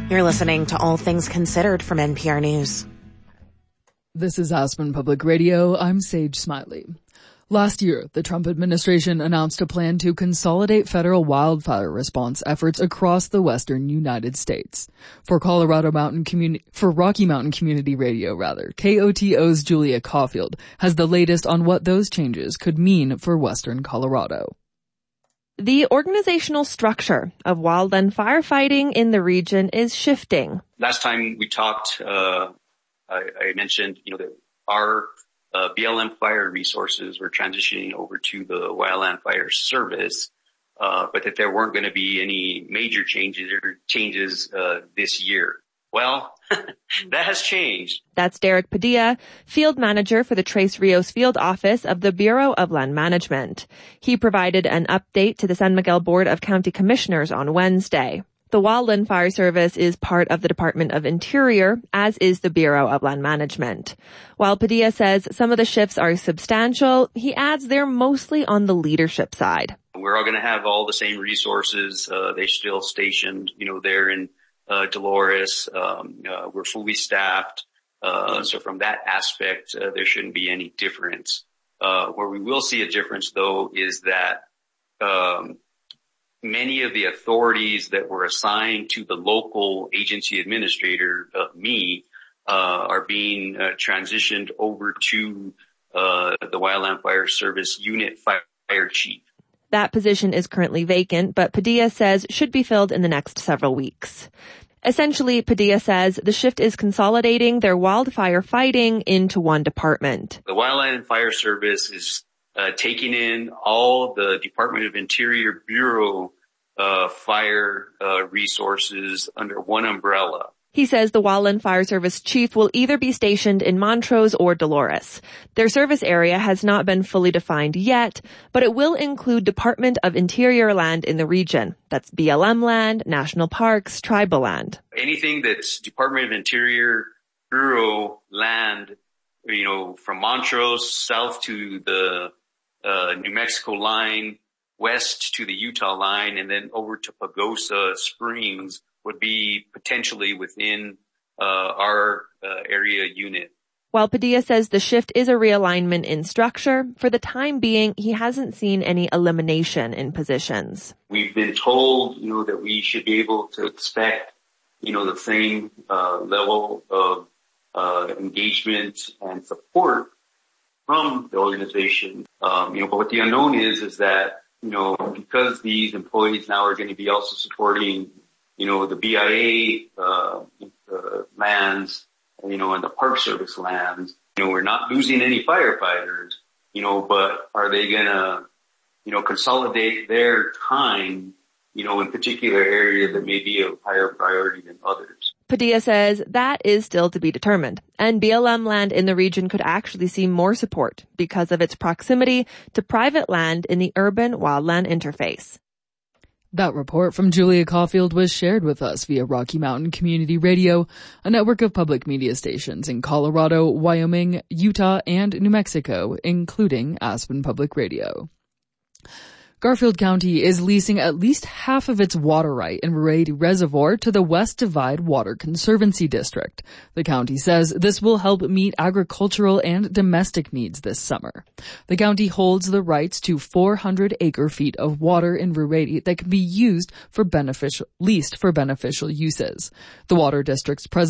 You're listening to All Things Considered from NPR News. This is Aspen Public Radio. I'm Sage Smiley. Last year, the Trump administration announced a plan to consolidate federal wildfire response efforts across the western United States. For Rocky Mountain Community Radio, KOTO's Julia Caulfield has the latest on what those changes could mean for western Colorado. The organizational structure of wildland firefighting in the region is shifting. Last time we talked, I mentioned, that our BLM fire resources were transitioning over to the Wildland Fire Service, but that there weren't going to be any major changes this year. Well, that has changed. That's Derek Padilla, field manager for the Tres Rios field office of the Bureau of Land Management. He provided an update to the San Miguel Board of County Commissioners on Wednesday. The Wildland Fire Service is part of the Department of Interior, as is the Bureau of Land Management. While Padilla says some of the shifts are substantial, he adds they're mostly on the leadership side. We're all going to have all the same resources. They're still stationed, there in Dolores. We're fully staffed. So from that aspect, there shouldn't be any difference. Where we will see a difference, though, is that many of the authorities that were assigned to the local agency administrator, are being transitioned over to the Wildland Fire Service Unit Fire Chief. That position is currently vacant, but Padilla says should be filled in the next several weeks. Essentially, Padilla says the shift is consolidating their wildfire fighting into one department. The Wildland Fire Service is taking in all the Department of Interior Bureau fire resources under one umbrella. He says the Wildland Fire Service chief will either be stationed in Montrose or Dolores. Their service area has not been fully defined yet, but it will include Department of Interior land in the region. That's BLM land, national parks, tribal land. Anything that's Department of Interior Bureau land, from Montrose south to the New Mexico line, west to the Utah line, and then over to Pagosa Springs would be potentially within our area unit. While Padilla says the shift is a realignment in structure, for the time being, he hasn't seen any elimination in positions. We've been told, that we should be able to expect, the same level of engagement and support from the organization. But what the unknown is that, because these employees now are going to be also supporting the BIA lands, and the Park Service lands, we're not losing any firefighters, but are they gonna, consolidate their time, in particular areas that may be of higher priority than others? Padilla says that is still to be determined, and BLM land in the region could actually see more support because of its proximity to private land in the urban wildland interface. That report from Julia Caulfield was shared with us via Rocky Mountain Community Radio, a network of public media stations in Colorado, Wyoming, Utah, and New Mexico, including Aspen Public Radio. Garfield County is leasing at least half of its water right in Rady Reservoir to the West Divide Water Conservancy District. The county says this will help meet agricultural and domestic needs this summer. The county holds the rights to 400 acre-feet of water in Rady that can be leased for beneficial uses. The water district's president